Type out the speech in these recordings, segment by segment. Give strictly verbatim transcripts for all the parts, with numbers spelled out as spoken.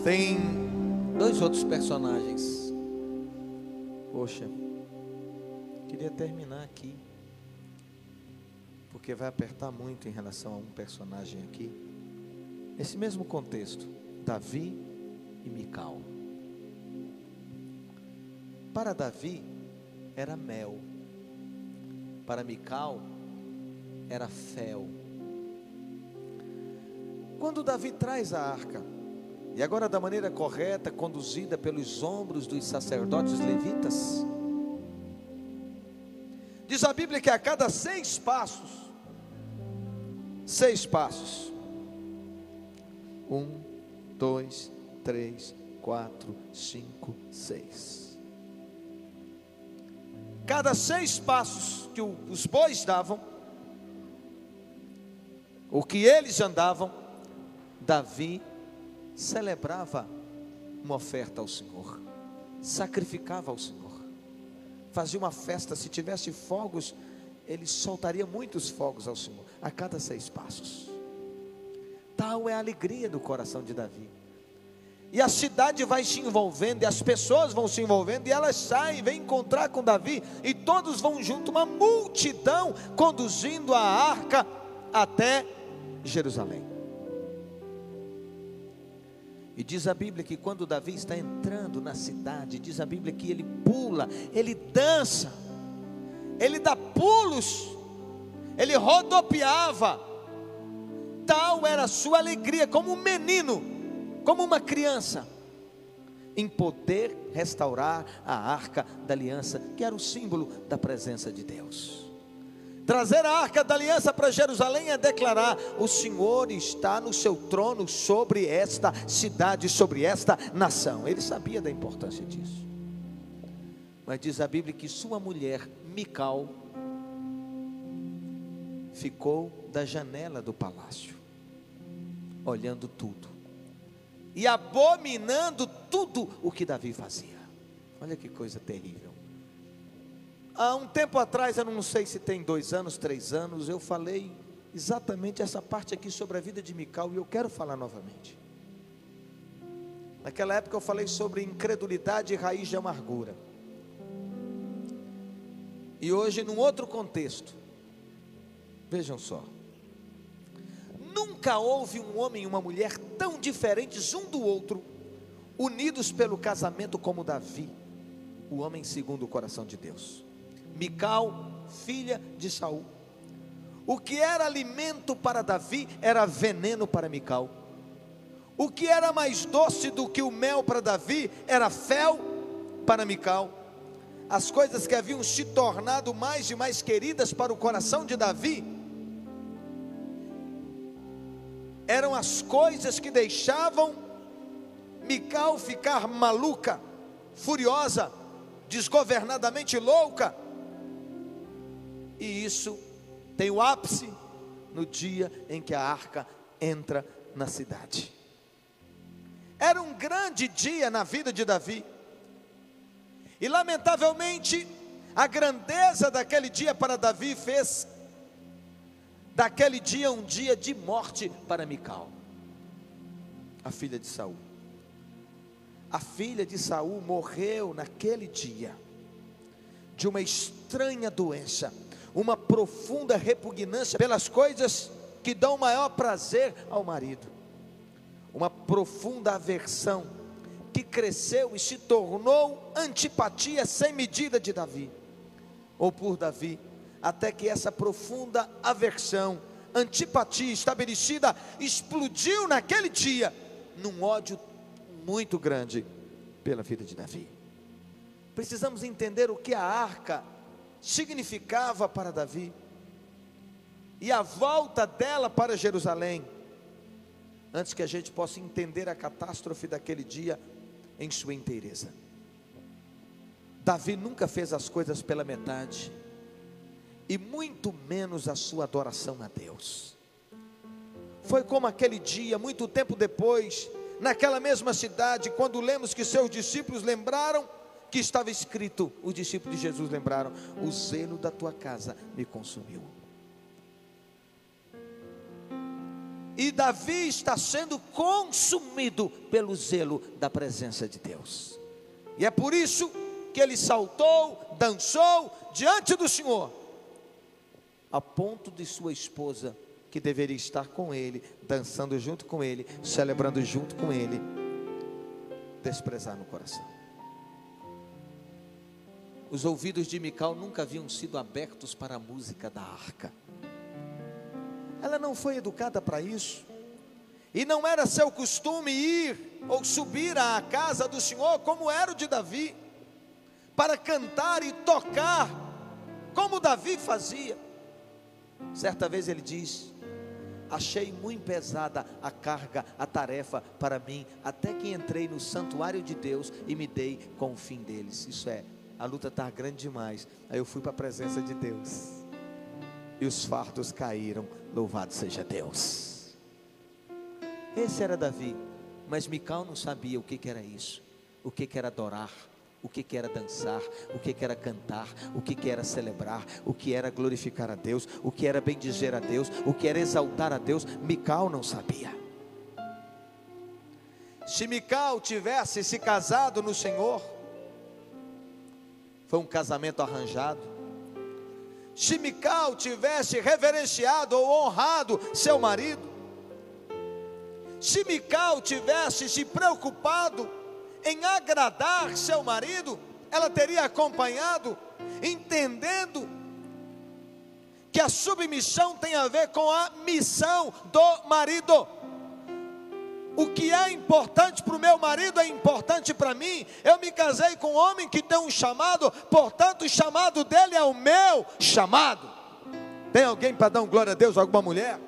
Tem dois outros personagens. Poxa, queria terminar aqui, porque vai apertar muito em relação a um personagem aqui. Nesse mesmo contexto, Davi e Mical. Para Davi era mel, para Mical era fel. Quando Davi traz a arca, e agora da maneira correta, conduzida pelos ombros dos sacerdotes levitas, diz a Bíblia que a cada seis passos, seis passos, um, dois, três, quatro, cinco, seis, cada seis passos que os bois davam, o que eles andavam, Davi celebrava uma oferta ao Senhor, sacrificava ao Senhor, fazia uma festa. Se tivesse fogos, ele soltaria muitos fogos ao Senhor, a cada seis passos. Tal é a alegria do coração de Davi. E a cidade vai se envolvendo, e as pessoas vão se envolvendo, e elas saem, vêm encontrar com Davi, e todos vão junto, uma multidão conduzindo a arca até Jerusalém. E diz a Bíblia que quando Davi está entrando na cidade, diz a Bíblia que ele pula, ele dança, ele dá pulos, ele rodopiava. Tal era a sua alegria, como um menino, como uma criança, em poder restaurar a arca da aliança, que era o símbolo da presença de Deus. Trazer a arca da aliança para Jerusalém é declarar: o Senhor está no seu trono sobre esta cidade, sobre esta nação. Ele sabia da importância disso. Mas diz a Bíblia que sua mulher Mical ficou da janela do palácio, olhando tudo e abominando tudo o que Davi fazia. Olha que coisa terrível. Há um tempo atrás, eu não sei se tem dois anos, três anos, eu falei exatamente essa parte aqui sobre a vida de Mical, e eu quero falar novamente. Naquela época eu falei sobre incredulidade e raiz de amargura. E hoje, num outro contexto, vejam só, nunca houve um homem e uma mulher tão diferentes um do outro, unidos pelo casamento como Davi, o homem segundo o coração de Deus. Mical, filha de Saul. O que era alimento para Davi era veneno para Mical. O que era mais doce do que o mel para Davi era fel para Mical. As coisas que haviam se tornado mais e mais queridas para o coração de Davi eram as coisas que deixavam Mical ficar maluca, furiosa, desgovernadamente louca. E isso tem o ápice no dia em que a arca entra na cidade. Era um grande dia na vida de Davi, e lamentavelmente a grandeza daquele dia para Davi fez daquele dia um dia de morte para Mical, a filha de Saul. A filha de Saul morreu naquele dia de uma estranha doença, uma profunda repugnância pelas coisas que dão maior prazer ao marido, uma profunda aversão que cresceu e se tornou antipatia sem medida de Davi, ou por Davi, até que essa profunda aversão, antipatia estabelecida, explodiu naquele dia, num ódio muito grande pela vida de Davi. Precisamos entender o que a arca significava para Davi, e a volta dela para Jerusalém, antes que a gente possa entender a catástrofe daquele dia em sua inteireza. Davi nunca fez as coisas pela metade, e muito menos a sua adoração a Deus. Foi como aquele dia, muito tempo depois, naquela mesma cidade, quando lemos que seus discípulos lembraram que estava escrito, os discípulos de Jesus lembraram: o zelo da tua casa me consumiu. E Davi está sendo consumido pelo zelo da presença de Deus. E é por isso que ele saltou, dançou diante do Senhor, a ponto de sua esposa, que deveria estar com ele, dançando junto com ele, celebrando junto com ele, desprezar no coração. Os ouvidos de Mical nunca haviam sido abertos para a música da arca. Ela não foi educada para isso, e não era seu costume ir ou subir à casa do Senhor como era o de Davi, para cantar e tocar como Davi fazia. Certa vez ele diz: achei muito pesada a carga, a tarefa para mim, até que entrei no santuário de Deus e me dei com o fim deles. Isso é, a luta está grande demais, aí eu fui para a presença de Deus, e os fardos caíram, louvado seja Deus. Esse era Davi, mas Mical não sabia o que, que era isso, o que, que era adorar, o que, que era dançar, o que, que era cantar, o que, que era celebrar, o que era glorificar a Deus, o que era bendizer a Deus, o que era exaltar a Deus. Mical não sabia. Se Mical tivesse se casado no Senhor, foi um casamento arranjado. Se Mical tivesse reverenciado ou honrado seu marido, se Mical tivesse se preocupado em agradar seu marido, ela teria acompanhado, entendendo que a submissão tem a ver com a missão do marido. O que é importante para o meu marido é importante para mim. Eu me casei com um homem que tem um chamado, portanto o chamado dele é o meu chamado. Tem alguém para dar um glória a Deus, alguma mulher?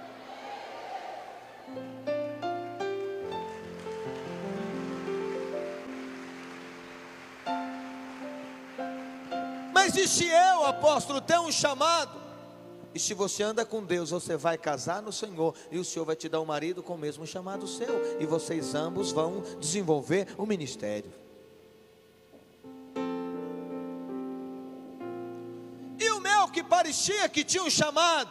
Mas e se eu, apóstolo, tenho um chamado? E se você anda com Deus, você vai casar no Senhor, e o Senhor vai te dar um marido com o mesmo chamado seu, e vocês ambos vão desenvolver o ministério. E o meu, que parecia que tinha um chamado,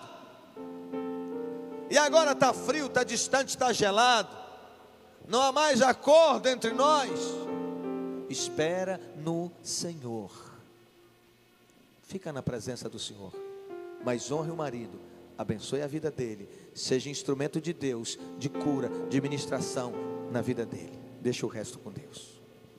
e agora está frio, está distante, está gelado, não há mais acordo entre nós. Espera no Senhor. Fica na presença do Senhor, mas honre o marido, abençoe a vida dele, seja instrumento de Deus, de cura, de ministração na vida dele. Deixa o resto com Deus.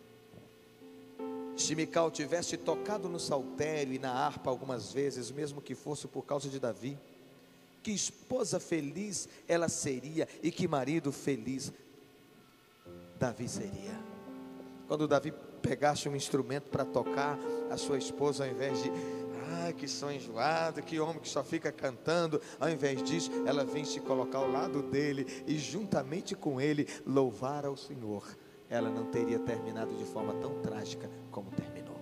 Se Mical tivesse tocado no saltério e na harpa algumas vezes, mesmo que fosse por causa de Davi, que esposa feliz ela seria, e que marido feliz Davi seria. Quando Davi pegasse um instrumento para tocar, a sua esposa, ao invés de, ah, que som enjoado, que homem que só fica cantando, ao invés disso, ela vem se colocar ao lado dele, e juntamente com ele, louvar ao Senhor. Ela não teria terminado de forma tão trágica como terminou.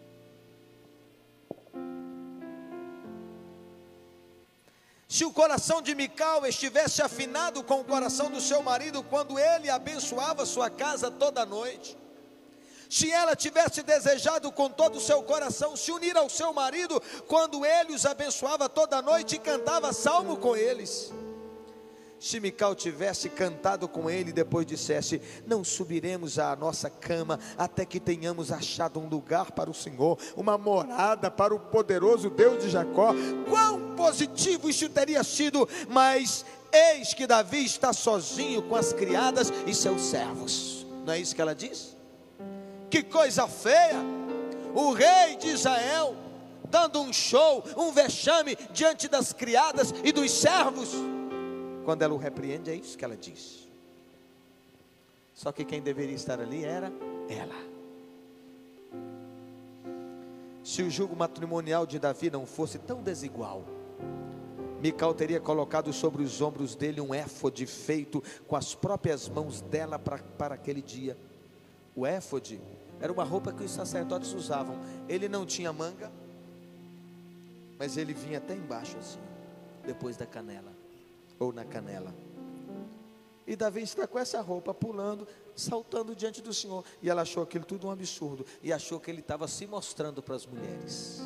Se o coração de Mical estivesse afinado com o coração do seu marido, quando ele abençoava sua casa toda noite, se ela tivesse desejado com todo o seu coração se unir ao seu marido, quando ele os abençoava toda noite e cantava salmo com eles, se Mical tivesse cantado com ele e depois dissesse, não subiremos à nossa cama, até que tenhamos achado um lugar para o Senhor, uma morada para o poderoso Deus de Jacó, quão positivo isso teria sido. Mas eis que Davi está sozinho com as criadas e seus servos. Não é isso que ela diz? Que coisa feia, o rei de Israel dando um show, um vexame diante das criadas e dos servos. Quando ela o repreende, é isso que ela diz. Só que quem deveria estar ali era ela. Se o jugo matrimonial de Davi não fosse tão desigual, Mical teria colocado sobre os ombros dele um éfode feito com as próprias mãos dela para, para aquele dia. O éfode era uma roupa que os sacerdotes usavam. Ele não tinha manga, mas ele vinha até embaixo assim, depois da canela, ou na canela. E Davi está com essa roupa, pulando, saltando diante do Senhor. E ela achou aquilo tudo um absurdo, e achou que ele estava se mostrando para as mulheres.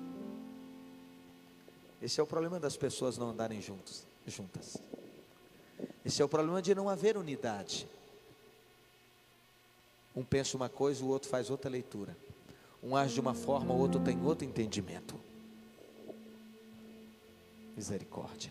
Esse é o problema das pessoas não andarem juntos, juntas. Esse é o problema de não haver unidade. Um pensa uma coisa, o outro faz outra leitura. Um age de uma forma, o outro tem outro entendimento. Misericórdia.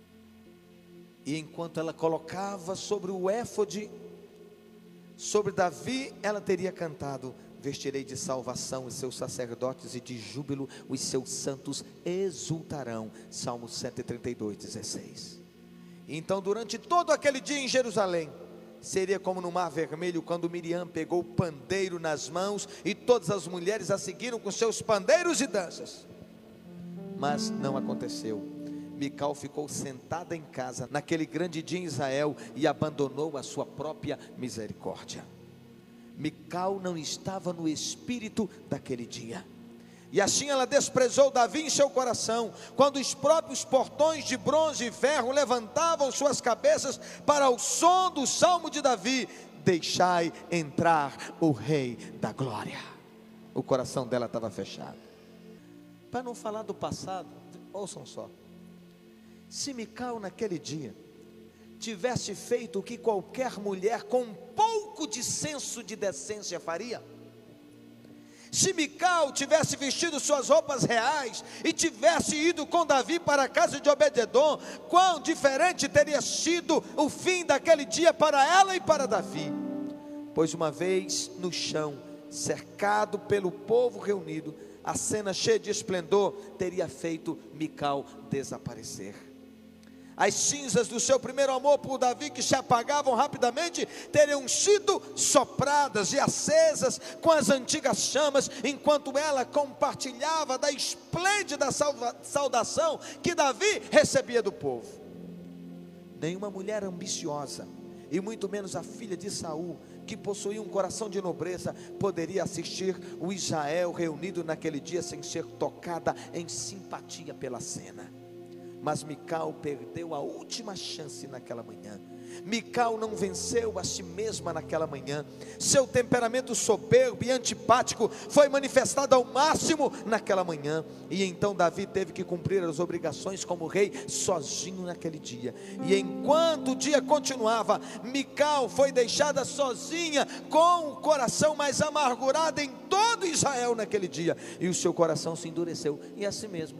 E enquanto ela colocava sobre o éfode, sobre Davi, ela teria cantado: vestirei de salvação os seus sacerdotes, e de júbilo os seus santos exultarão. Salmo cento e trinta e dois, dezesseis. Então, durante todo aquele dia em Jerusalém, seria como no Mar Vermelho, quando Miriam pegou o pandeiro nas mãos, e todas as mulheres a seguiram com seus pandeiros e danças. Mas não aconteceu. Mical ficou sentada em casa naquele grande dia em Israel e abandonou a sua própria misericórdia. Mical não estava no espírito daquele dia, e assim ela desprezou Davi em seu coração, quando os próprios portões de bronze e ferro levantavam suas cabeças para o som do salmo de Davi: deixai entrar o Rei da Glória. O coração dela estava fechado. Para não falar do passado, ouçam só: se Mical naquele dia tivesse feito o que qualquer mulher com um pouco de senso de decência faria, se Mical tivesse vestido suas roupas reais e tivesse ido com Davi para a casa de Obed-edom, quão diferente teria sido o fim daquele dia para ela e para Davi. Pois uma vez no chão, cercado pelo povo reunido, a cena cheia de esplendor teria feito Mical desaparecer. As cinzas do seu primeiro amor por Davi, que se apagavam rapidamente, teriam sido sopradas e acesas com as antigas chamas, enquanto ela compartilhava da esplêndida saudação que Davi recebia do povo. Nenhuma mulher ambiciosa, e muito menos a filha de Saul, que possuía um coração de nobreza, poderia assistir o Israel reunido naquele dia sem ser tocada em simpatia pela cena. Mas Mical perdeu a última chance naquela manhã. Mical não venceu a si mesma naquela manhã. Seu temperamento soberbo e antipático foi manifestado ao máximo naquela manhã. E então Davi teve que cumprir as obrigações como rei sozinho naquele dia. E enquanto o dia continuava, Mical foi deixada sozinha, com o coração mais amargurado em todo Israel naquele dia. E o seu coração se endureceu. E assim mesmo,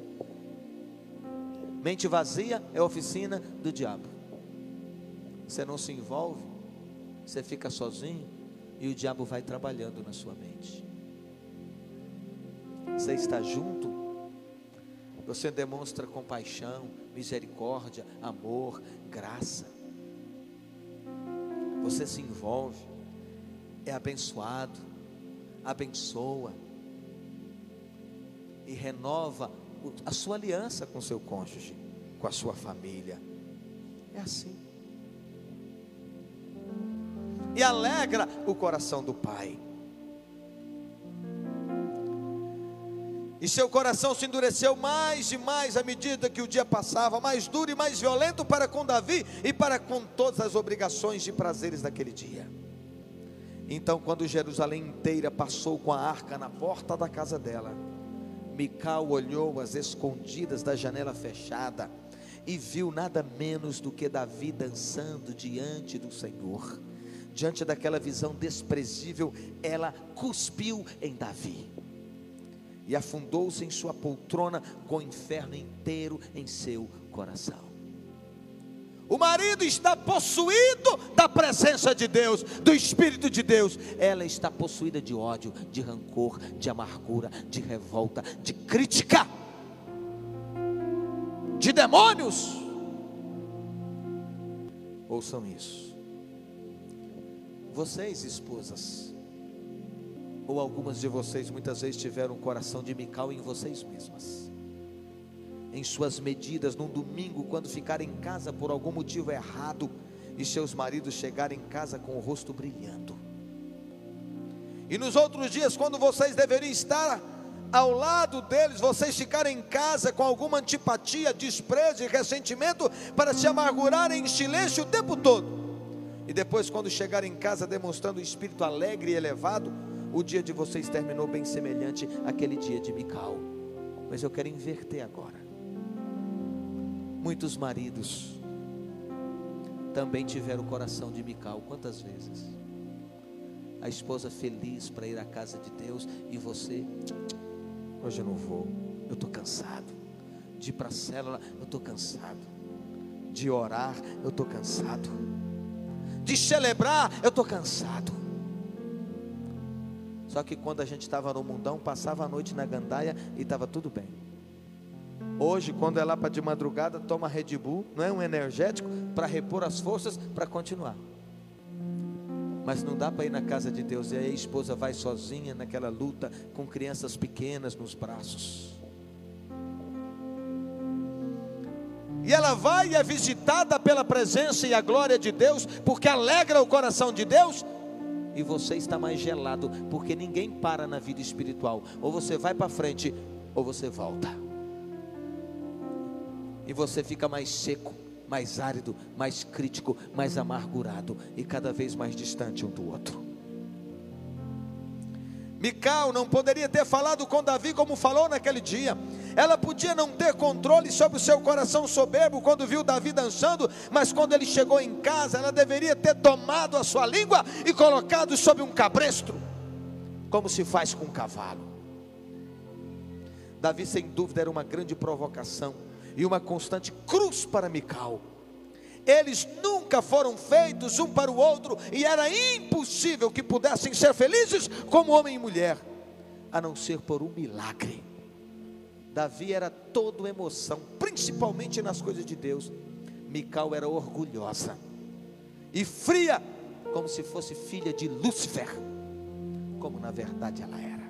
mente vazia é oficina do diabo. Você não se envolve, você fica sozinho, e o diabo vai trabalhando na sua mente. Você está junto, você demonstra compaixão, misericórdia, amor, graça. Você se envolve, é abençoado, abençoa e renova a sua aliança com seu cônjuge, com a sua família. É assim. E alegra o coração do pai. E seu coração se endureceu mais e mais à medida que o dia passava, mais duro e mais violento para com Davi e para com todas as obrigações e prazeres daquele dia. Então, quando Jerusalém inteira passou com a arca na porta da casa dela, Mical olhou às escondidas da janela fechada e viu nada menos do que Davi dançando diante do Senhor. Diante daquela visão desprezível, ela cuspiu em Davi e afundou-se em sua poltrona com o inferno inteiro em seu coração. O marido está possuído da presença de Deus, do Espírito de Deus. Ela está possuída de ódio, de rancor, de amargura, de revolta, de crítica, de demônios. Ouçam isso. Vocês, esposas, ou algumas de vocês muitas vezes tiveram o coração de Mical em vocês mesmas, em suas medidas, num domingo, quando ficarem em casa por algum motivo errado, e seus maridos chegarem em casa com o rosto brilhando, e nos outros dias, quando vocês deveriam estar ao lado deles, vocês ficarem em casa com alguma antipatia, desprezo e ressentimento, para se amargurarem em silêncio o tempo todo, e depois, quando chegarem em casa demonstrando um espírito alegre e elevado, o dia de vocês terminou bem semelhante àquele dia de Mical. Mas eu quero inverter agora. Muitos maridos também tiveram o coração de Mical. Quantas vezes? A esposa feliz para ir à casa de Deus, e você: hoje eu não vou, eu estou cansado. De ir para a célula, eu estou cansado. De orar, eu estou cansado. De celebrar, eu estou cansado. Só que quando a gente estava no mundão, passava a noite na gandaia e estava tudo bem. Hoje, quando é lá para de madrugada, toma Red Bull, não é um energético, para repor as forças, para continuar. Mas não dá para ir na casa de Deus, e aí a esposa vai sozinha naquela luta, com crianças pequenas nos braços. E ela vai e é visitada pela presença e a glória de Deus, porque alegra o coração de Deus. E você está mais gelado, porque ninguém para na vida espiritual. Ou você vai para frente, ou você volta. E você fica mais seco, mais árido, mais crítico, mais amargurado, e cada vez mais distante um do outro. Mical não poderia ter falado com Davi como falou naquele dia. Ela podia não ter controle sobre o seu coração soberbo quando viu Davi dançando, mas quando ele chegou em casa, ela deveria ter tomado a sua língua e colocado sobre um cabresto, como se faz com um cavalo. Davi, sem dúvida, era uma grande provocação e uma constante cruz para Mical. Eles nunca foram feitos um para o outro, e era impossível que pudessem ser felizes como homem e mulher, a não ser por um milagre. Davi era todo emoção, principalmente nas coisas de Deus. Mical era orgulhosa e fria, como se fosse filha de Lúcifer, como na verdade ela era.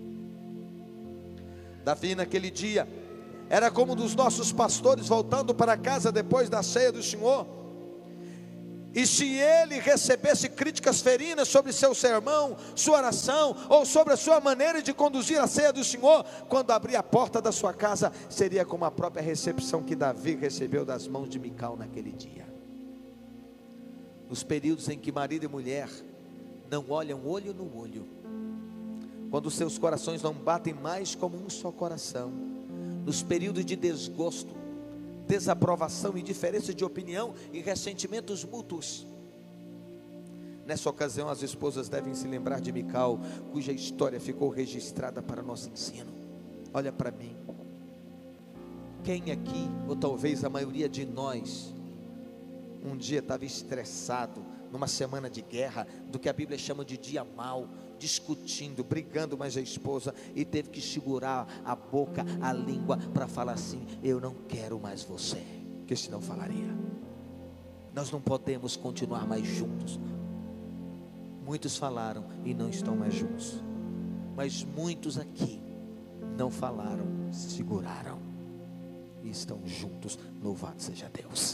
Davi naquele dia era como um dos nossos pastores voltando para casa depois da ceia do Senhor, e se ele recebesse críticas ferinas sobre seu sermão, sua oração, ou sobre a sua maneira de conduzir a ceia do Senhor, quando abrir a porta da sua casa, seria como a própria recepção que Davi recebeu das mãos de Mical naquele dia. Nos períodos em que marido e mulher não olham olho no olho, quando seus corações não batem mais como um só coração, nos períodos de desgosto, desaprovação e diferença de opinião e ressentimentos mútuos, nessa ocasião as esposas devem se lembrar de Mical, cuja história ficou registrada para nosso ensino. Olha para mim, quem aqui, ou talvez a maioria de nós, um dia estava estressado, numa semana de guerra, do que a Bíblia chama de dia mau, discutindo, brigando mais a esposa, e teve que segurar a boca, a língua, para falar assim: eu não quero mais você, que senão falaria. Nós não podemos continuar mais juntos. Muitos falaram e não estão mais juntos, mas muitos aqui não falaram, seguraram e estão juntos. Louvado seja Deus.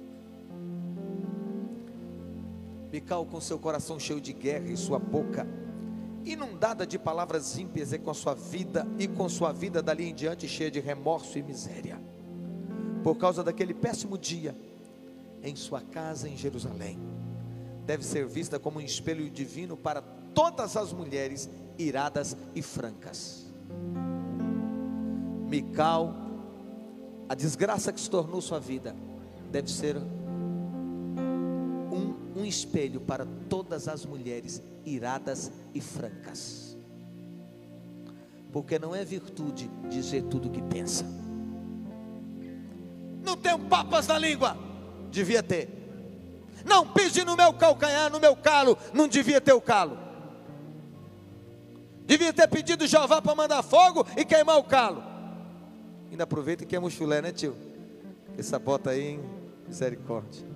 Mical, com seu coração cheio de guerra e sua boca inundada de palavras ímpias, e com a sua vida e com sua vida dali em diante cheia de remorso e miséria, por causa daquele péssimo dia em sua casa em Jerusalém, deve ser vista como um espelho divino para todas as mulheres iradas e francas. Mical, a desgraça que se tornou sua vida, deve ser um, um espelho para todas as mulheres iradas e francas, porque não é virtude dizer tudo o que pensa. Não tenho papas na língua, devia ter. Não pise no meu calcanhar, no meu calo, não devia ter o calo. Devia ter pedido Jeová para mandar fogo e queimar o calo. Ainda aproveita e queima o chulé, né, tio? Essa bota aí, hein? Misericórdia.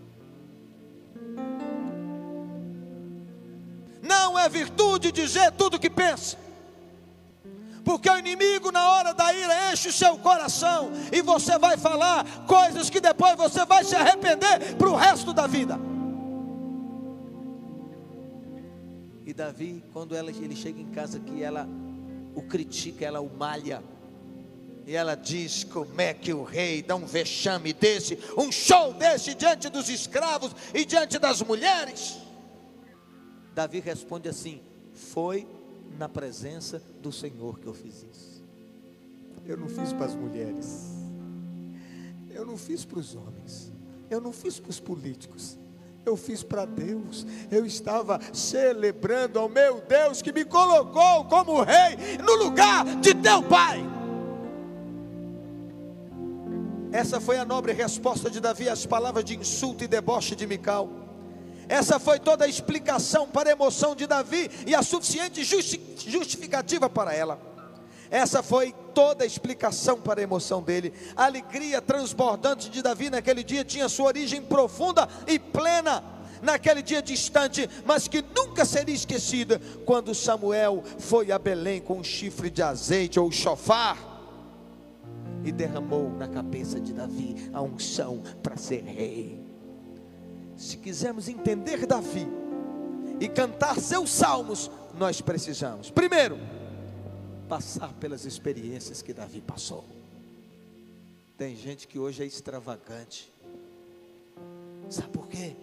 Não é virtude dizer tudo o que pensa, porque o inimigo na hora da ira enche o seu coração, e você vai falar coisas que depois você vai se arrepender para o resto da vida. E Davi, quando ela, ele chega em casa, que ela o critica, ela o malha, e ela diz: como é que o rei dá um vexame desse, um show desse diante dos escravos e diante das mulheres? Davi responde assim: foi na presença do Senhor que eu fiz isso. Eu não fiz para as mulheres, eu não fiz para os homens, eu não fiz para os políticos, eu fiz para Deus. Eu estava celebrando ao meu Deus que me colocou como rei no lugar de teu pai. Essa foi a nobre resposta de Davi às palavras de insulto e deboche de Mical. Essa foi toda a explicação para a emoção de Davi e a suficiente justi- justificativa para ela. Essa foi toda a explicação para a emoção dele. A alegria transbordante de Davi naquele dia tinha sua origem profunda e plena naquele dia distante, mas que nunca seria esquecida, quando Samuel foi a Belém com um chifre de azeite ou chofar e derramou na cabeça de Davi a unção para ser rei. Se quisermos entender Davi e cantar seus salmos, nós precisamos, primeiro, passar pelas experiências que Davi passou. Tem gente que hoje é extravagante. Sabe por quê?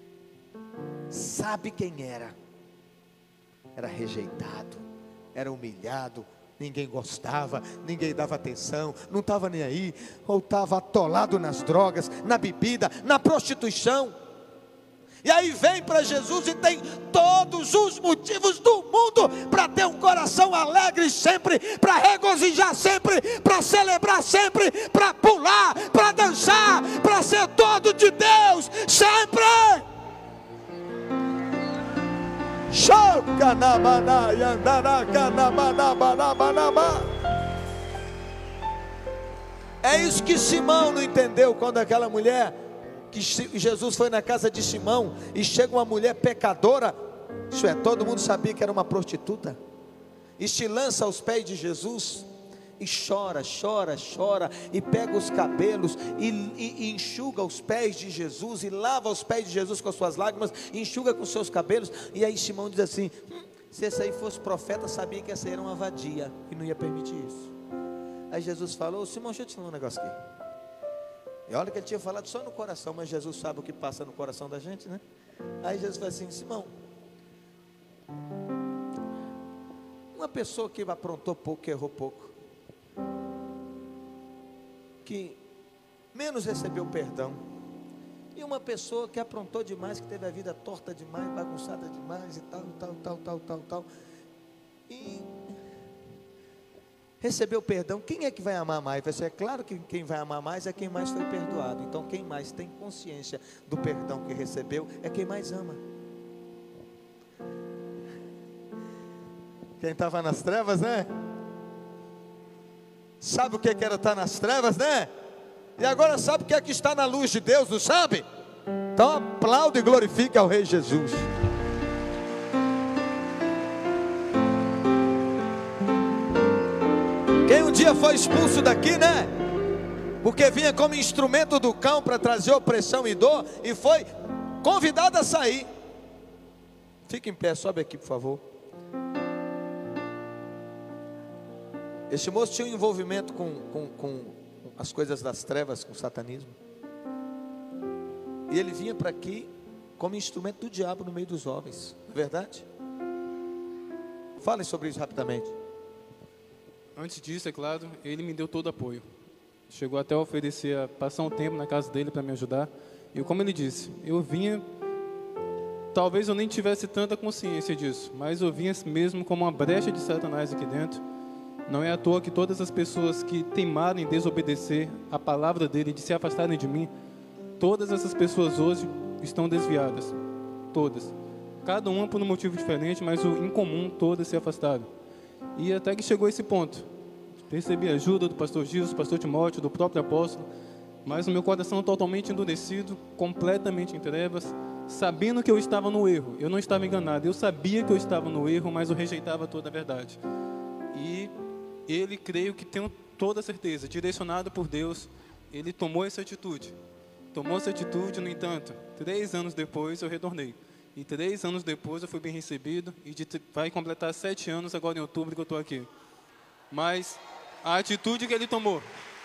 Sabe quem era? Era rejeitado, era humilhado, ninguém gostava, ninguém dava atenção, não estava nem aí, ou estava atolado nas drogas, na bebida, na prostituição. E aí vem para Jesus e tem todos os motivos do mundo para ter um coração alegre sempre, para regozijar sempre, para celebrar sempre, para pular, para dançar, para ser todo de Deus sempre. É isso que Simão não entendeu quando aquela mulher, que Jesus foi na casa de Simão e chega uma mulher pecadora, isso é, todo mundo sabia que era uma prostituta, e se lança aos pés de Jesus e chora, chora, chora, e pega os cabelos e, e, e enxuga os pés de Jesus, e lava os pés de Jesus com as suas lágrimas, e enxuga com os seus cabelos. E aí Simão diz assim, hum, se esse aí fosse profeta, sabia que essa aí era uma vadia e não ia permitir isso. Aí Jesus falou, Simão, deixa eu te falar um negócio aqui. E olha que ele tinha falado só no coração, mas Jesus sabe o que passa no coração da gente, né? Aí Jesus falou assim, Simão, uma pessoa que aprontou pouco, que errou pouco, que menos recebeu perdão, e uma pessoa que aprontou demais, que teve a vida torta demais, bagunçada demais, e tal, tal, tal, tal, tal, tal, e recebeu perdão, quem é que vai amar mais? Vai ser, é claro que quem vai amar mais é quem mais foi perdoado. Então quem mais tem consciência do perdão que recebeu é quem mais ama. Quem estava nas trevas, né? Sabe o que era estar nas trevas, né? E agora sabe o que é que está na luz de Deus, não sabe? Então aplaude e glorifique ao Rei Jesus. Quem um dia foi expulso daqui, né? Porque vinha como instrumento do cão para trazer opressão e dor, e foi convidado a sair. Fique em pé, sobe aqui por favor. Esse moço tinha um envolvimento com, com, com as coisas das trevas, com o satanismo. E ele vinha para aqui como instrumento do diabo no meio dos homens, não é verdade? Falem sobre isso rapidamente. Antes disso, é claro, ele me deu todo o apoio. Chegou até a oferecer a passar um tempo na casa dele para me ajudar. E como ele disse, eu vinha, talvez eu nem tivesse tanta consciência disso, mas eu vinha mesmo como uma brecha de Satanás aqui dentro. Não é à toa que todas as pessoas que teimaram em desobedecer a palavra dele, de se afastarem de mim, todas essas pessoas hoje estão desviadas. Todas. Cada uma por um motivo diferente, mas o em comum, todas se afastaram. E até que chegou esse ponto. Recebi a ajuda do pastor Gil, do pastor Timóteo, do próprio apóstolo, mas o meu coração totalmente endurecido, completamente em trevas, sabendo que eu estava no erro. Eu não estava enganado, eu sabia que eu estava no erro, mas eu rejeitava toda a verdade. E ele, creio que tenho toda a certeza, direcionado por Deus, ele tomou essa atitude. Tomou essa atitude, no entanto, três anos depois eu retornei. E três anos depois eu fui bem recebido, e de, vai completar sete anos agora em outubro que eu estou aqui. Mas a atitude que ele tomou,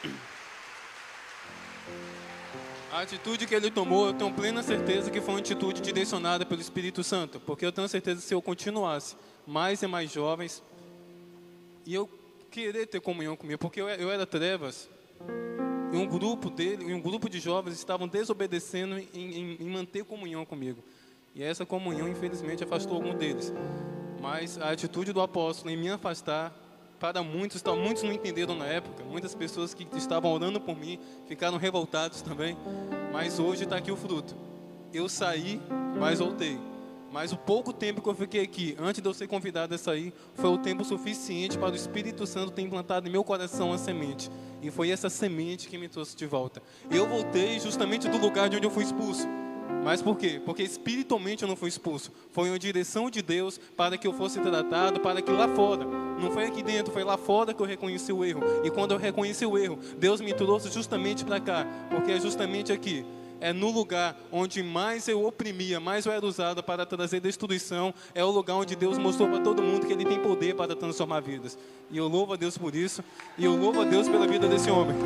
a atitude que ele tomou, eu tenho plena certeza que foi uma atitude direcionada pelo Espírito Santo, porque eu tenho certeza que se eu continuasse mais e mais jovens, e eu querer ter comunhão comigo, porque eu, eu era trevas, e um grupo dele, e um grupo de jovens estavam desobedecendo em, em, em manter comunhão comigo. E essa comunhão, infelizmente, afastou algum deles. Mas a atitude do apóstolo em me afastar, para muitos, muitos não entenderam na época. Muitas pessoas que estavam orando por mim ficaram revoltados também. Mas hoje está aqui o fruto. Eu saí, mas voltei. Mas o pouco tempo que eu fiquei aqui, antes de eu ser convidado a sair, foi o tempo suficiente para o Espírito Santo ter implantado em meu coração a semente. E foi essa semente que me trouxe de volta. Eu voltei justamente do lugar de onde eu fui expulso. Mas por quê? Porque espiritualmente eu não fui expulso. Foi uma direção de Deus para que eu fosse tratado, para que lá fora, não foi aqui dentro, foi lá fora que eu reconheci o erro. E quando eu reconheci o erro, Deus me trouxe justamente para cá, porque é justamente aqui. É no lugar onde mais eu oprimia, mais eu era usado para trazer destruição. É o lugar onde Deus mostrou para todo mundo que Ele tem poder para transformar vidas. E eu louvo a Deus por isso. E eu louvo a Deus pela vida desse homem.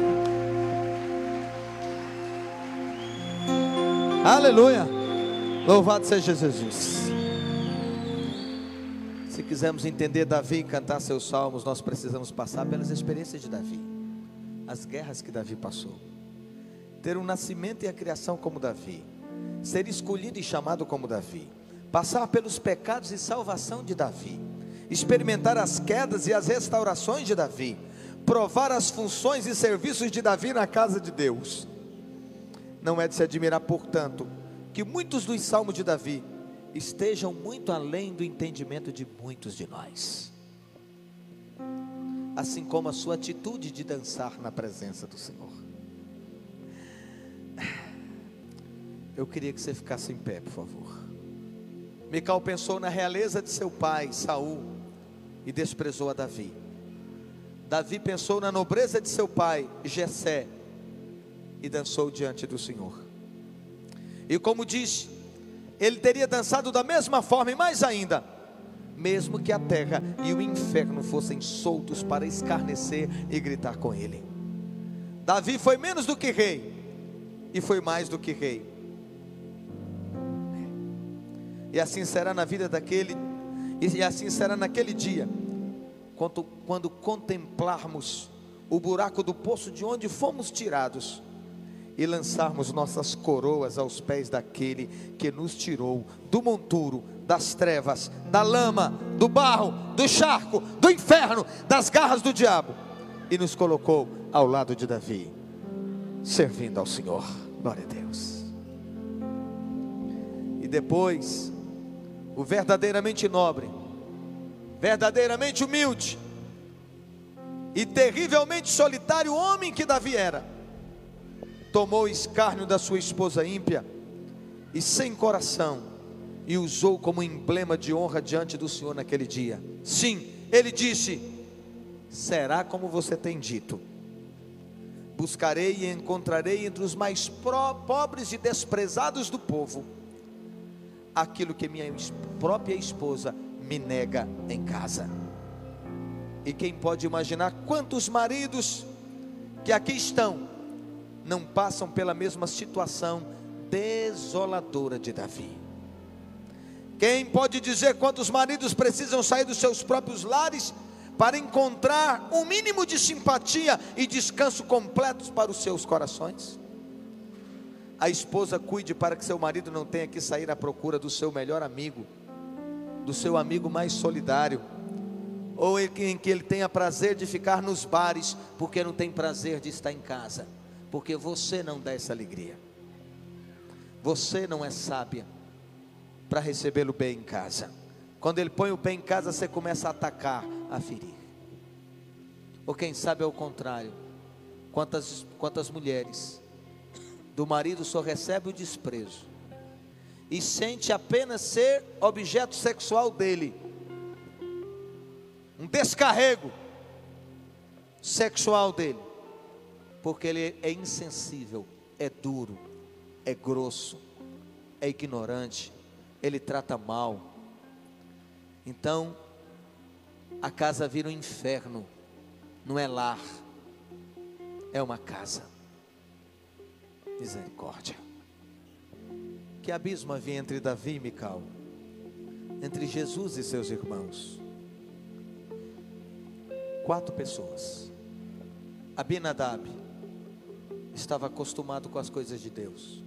Aleluia! Louvado seja Jesus. Se quisermos entender Davi e cantar seus salmos, nós precisamos passar pelas experiências de Davi, as guerras que Davi passou, ter um nascimento e a criação como Davi, ser escolhido e chamado como Davi, passar pelos pecados e salvação de Davi, experimentar as quedas e as restaurações de Davi, provar as funções e serviços de Davi na casa de Deus. Não é de se admirar, portanto, que muitos dos salmos de Davi estejam muito além do entendimento de muitos de nós, assim como a sua atitude de dançar na presença do Senhor. Eu queria que você ficasse em pé, por favor. Mical pensou na realeza de seu pai, Saul, e desprezou a Davi. Davi pensou na nobreza de seu pai, Jessé, e dançou diante do Senhor. E como diz, ele teria dançado da mesma forma e mais ainda, mesmo que a terra e o inferno fossem soltos para escarnecer e gritar com ele. Davi foi menos do que rei, e foi mais do que rei. E assim será na vida daquele, e assim será naquele dia, quando, quando contemplarmos o buraco do poço de onde fomos tirados, e lançarmos nossas coroas aos pés daquele que nos tirou do monturo, das trevas, da lama, do barro, do charco, do inferno, das garras do diabo, e nos colocou ao lado de Davi, servindo ao Senhor. Glória a Deus. E depois, o verdadeiramente nobre, verdadeiramente humilde e terrivelmente solitário homem que Davi era, tomou o escárnio da sua esposa ímpia e sem coração, e usou como emblema de honra diante do Senhor naquele dia. Sim, ele disse: será como você tem dito, buscarei e encontrarei entre os mais pro, pobres e desprezados do povo, aquilo que minha própria esposa me nega em casa. E quem pode imaginar quantos maridos que aqui estão não passam pela mesma situação desoladora de Davi? Quem pode dizer quantos maridos precisam sair dos seus próprios lares para encontrar um mínimo de simpatia e descanso completos para os seus corações? A esposa cuide para que seu marido não tenha que sair à procura do seu melhor amigo, do seu amigo mais solidário, ou em que ele tenha prazer de ficar nos bares, porque não tem prazer de estar em casa, porque você não dá essa alegria. Você não é sábia para recebê-lo bem em casa. Quando ele põe o bem em casa, você começa a atacar, a ferir. Ou quem sabe ao contrário, quantas, quantas mulheres do marido só recebe o desprezo e sente apenas ser objeto sexual dele, um descarrego sexual dele, porque ele é insensível, é duro, é grosso, é ignorante, ele trata mal. Então a casa vira um inferno, não é lar, é uma casa. Misericórdia. Que abismo havia entre Davi e Mical, entre Jesus e seus irmãos? Quatro pessoas: Abinadab, estava acostumado com as coisas de Deus.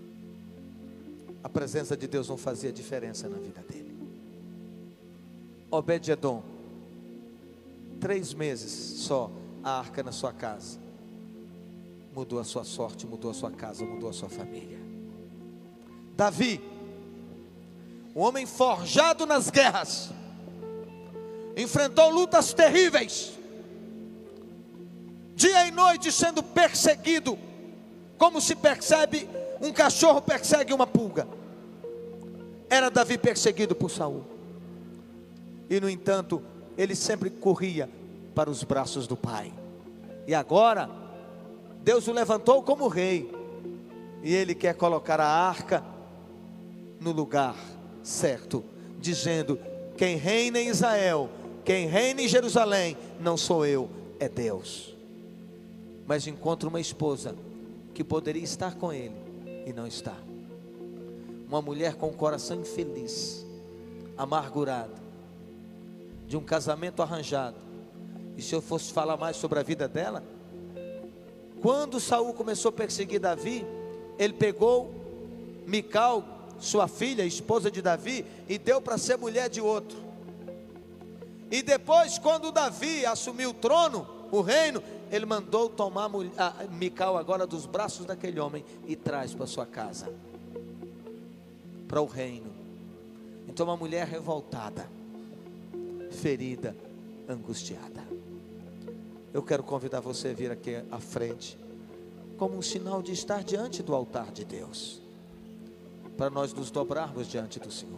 A presença de Deus não fazia diferença na vida dele. Obed-edom, três meses só a arca na sua casa, mudou a sua sorte, mudou a sua casa, mudou a sua família. Davi, um homem forjado nas guerras, enfrentou lutas terríveis, dia e noite sendo perseguido, como se percebe um cachorro persegue uma pulga. Era Davi perseguido por Saul, e no entanto, ele sempre corria para os braços do Pai. E agora, Deus o levantou como rei, e ele quer colocar a arca no lugar certo, dizendo: quem reina em Israel, quem reina em Jerusalém, não sou eu, é Deus. Mas encontra uma esposa que poderia estar com ele e não está. Uma mulher com o coração infeliz, amargurada, de um casamento arranjado. E se eu fosse falar mais sobre a vida dela, quando Saul começou a perseguir Davi, ele pegou Mical, sua filha, esposa de Davi, e deu para ser mulher de outro. E depois, quando Davi assumiu o trono, o reino, ele mandou tomar a Mical agora dos braços daquele homem e traz para sua casa, para o reino. Então uma mulher revoltada, ferida, angustiada. Eu quero convidar você a vir aqui à frente, como um sinal de estar diante do altar de Deus, para nós nos dobrarmos diante do Senhor.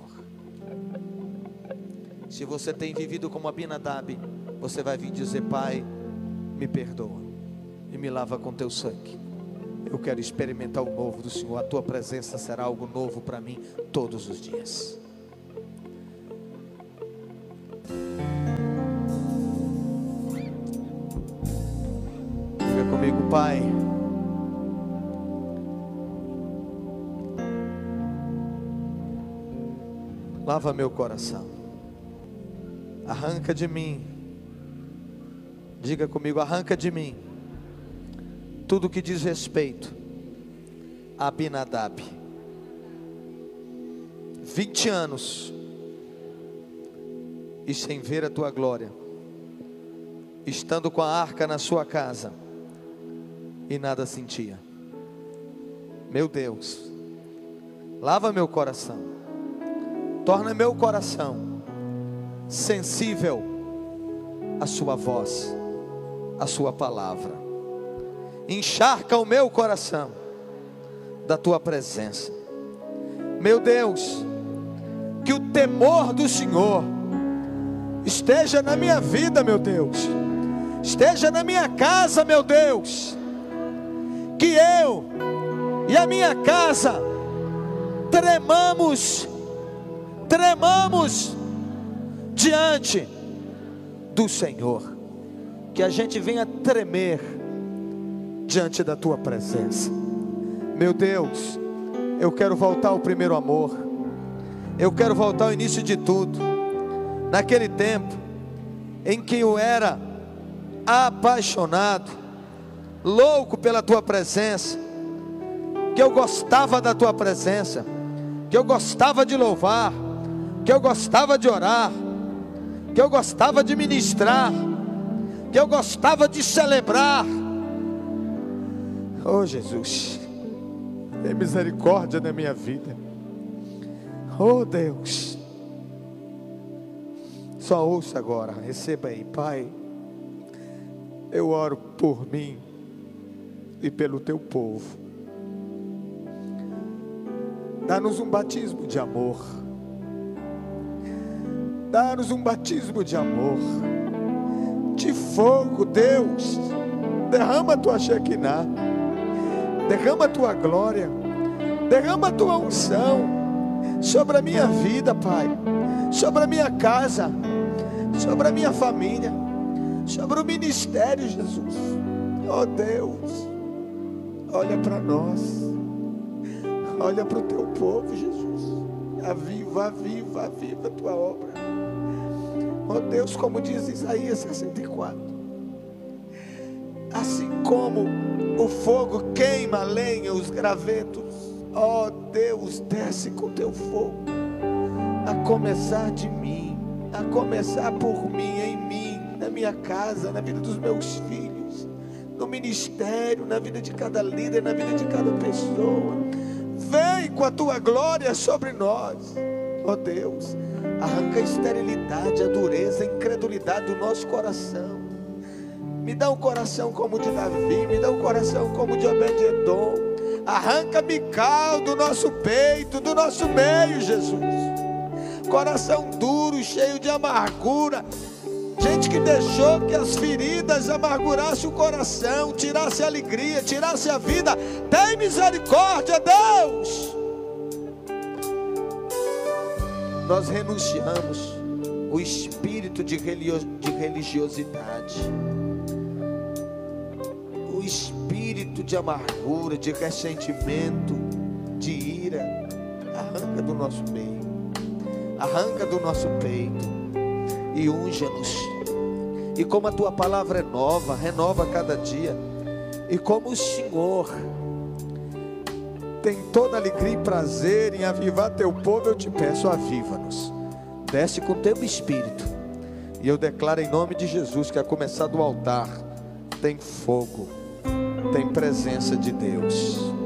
Se você tem vivido como Abinadab, você vai vir dizer: Pai, me perdoa e me lava com teu sangue. Eu quero experimentar o novo do Senhor. A tua presença será algo novo para mim todos os dias. Diga comigo: Pai, lava meu coração, arranca de mim, diga comigo, arranca de mim tudo que diz respeito a Abinadab. Vinte anos e sem ver a tua glória, estando com a arca na sua casa e nada sentia. Meu Deus, lava meu coração, torna meu coração sensível à sua voz, à sua palavra. Encharca o meu coração da tua presença. Meu Deus, que o temor do Senhor esteja na minha vida, meu Deus, esteja na minha casa, meu Deus, que eu e a minha casa tremamos, tremamos diante do Senhor, que a gente venha tremer diante da tua presença. Meu Deus, eu quero voltar ao primeiro amor, eu quero voltar ao início de tudo, naquele tempo em que eu era apaixonado, louco pela tua presença, que eu gostava da tua presença, que eu gostava de louvar, que eu gostava de orar, que eu gostava de ministrar, que eu gostava de celebrar. Oh Jesus, tem misericórdia na minha vida. Oh Deus, só ouça agora, receba aí. Pai, eu oro por mim e pelo teu povo. Dá-nos um batismo de amor, dá-nos um batismo de amor, de fogo. Deus, derrama a tua Shekinah, derrama a tua glória, derrama a tua unção sobre a minha vida, Pai, sobre a minha casa, sobre a minha família, sobre o ministério, Jesus. Oh Deus, olha para nós, olha para o teu povo, Jesus. Aviva, aviva, aviva a tua obra. Oh Deus, como diz Isaías sessenta e quatro, assim como o fogo queima a lenha, os gravetos, ó Deus, desce com teu fogo, a começar de mim, a começar por mim, em mim, na minha casa, na vida dos meus filhos, no ministério, na vida de cada líder, na vida de cada pessoa. Vem com a tua glória sobre nós, ó Deus. Arranca a esterilidade, a dureza, a incredulidade do nosso coração. Me dá um coração como o de Davi, me dá um coração como o de Obed-edom. Arranca Mical do nosso peito, do nosso meio, Jesus. Coração duro, cheio de amargura. Gente que deixou que as feridas amargurassem o coração, tirasse a alegria, tirasse a vida. Tem misericórdia, Deus. Nós renunciamos o espírito de religiosidade, o espírito de amargura, de ressentimento, de ira. Arranca do nosso meio, arranca do nosso peito e unja-nos. E como a tua palavra é nova, renova cada dia, e como o Senhor tem toda alegria e prazer em avivar teu povo, eu te peço, aviva-nos. Desce com teu espírito, e eu declaro em nome de Jesus que a começar do altar tem fogo, tem presença de Deus.